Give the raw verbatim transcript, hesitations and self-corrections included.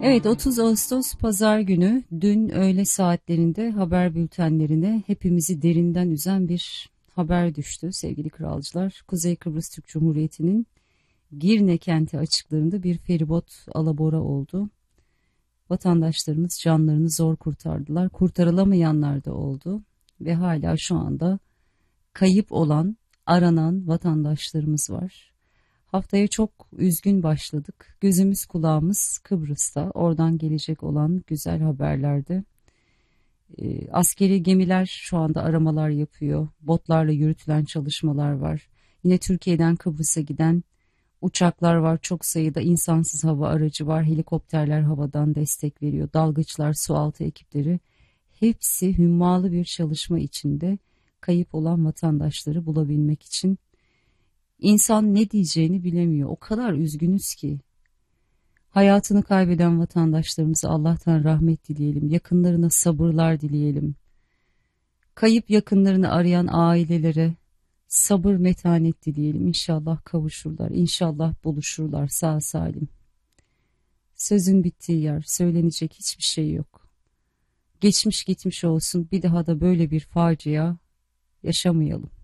Evet, otuz Ağustos Pazar günü dün öğle saatlerinde haber bültenlerine hepimizi derinden üzen bir haber düştü sevgili kralcılar. Kuzey Kıbrıs Türk Cumhuriyeti'nin Girne kenti açıklarında bir feribot alabora oldu. Vatandaşlarımız canlarını zor kurtardılar. Kurtarılamayanlar da oldu ve hala şu anda kayıp olan, aranan vatandaşlarımız var. Haftaya çok üzgün başladık. Gözümüz kulağımız Kıbrıs'ta. Oradan gelecek olan güzel haberlerde. E, askeri gemiler şu anda aramalar yapıyor. Botlarla yürütülen çalışmalar var. Yine Türkiye'den Kıbrıs'a giden uçaklar var. Çok sayıda insansız hava aracı var. Helikopterler havadan destek veriyor. Dalgıçlar, sualtı ekipleri. Hepsi hummalı bir çalışma içinde kayıp olan vatandaşları bulabilmek için. İnsan ne diyeceğini bilemiyor. O kadar üzgünüz ki. Hayatını kaybeden vatandaşlarımıza Allah'tan rahmet dileyelim. Yakınlarına sabırlar dileyelim. Kayıp yakınlarını arayan ailelere sabır metanet dileyelim. İnşallah kavuşurlar. İnşallah buluşurlar sağ salim. Sözün bittiği yer. Söylenecek hiçbir şey yok. Geçmiş gitmiş olsun. Bir daha da böyle bir facia yaşamayalım.